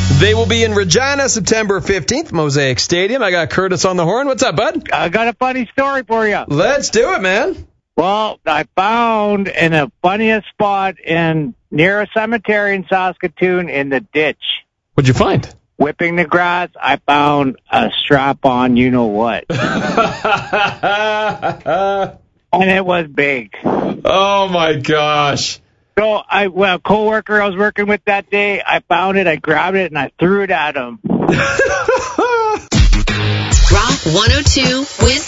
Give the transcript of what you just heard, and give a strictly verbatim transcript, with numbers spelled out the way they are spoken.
They will be in Regina September fifteenth, Mosaic Stadium. I got Curtis on the horn. What's up, bud? I got a funny story for you. Let's do it, man. Well, I found in a funniest spot in near a cemetery in Saskatoon in the ditch. What'd you find? Whipping the grass, I found a strap-on you-know-what. And it was big. Oh, my gosh. So, I, well, a coworker I was working with that day, I found it, I grabbed it, and I threw it at him. Rock one oh two with